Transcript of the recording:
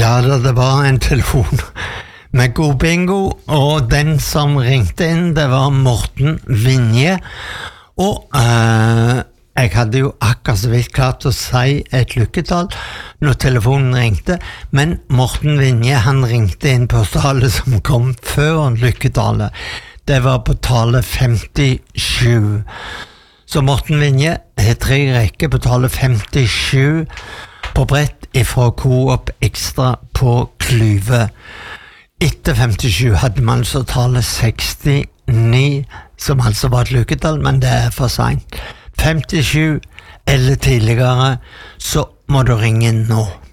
Ja, det var en telefon med god bingo, og den som ringte inn, det var Morten Vinje, og jeg hadde jo akkurat så vidt klart å si et lykketall når telefonen ringte, men Morten Vinje, han ringte inn på tallet som kom før lykketallet. Det var på tallet 57. Så Morten Vinje har 3 rekker på tallet 57 på brett ifra Coop Extra på Klyve. Etter 57 hadde man så tallet 69, som altså var et lykketall, men det er for sent. 57 eller tidligere, så må du ringe nå.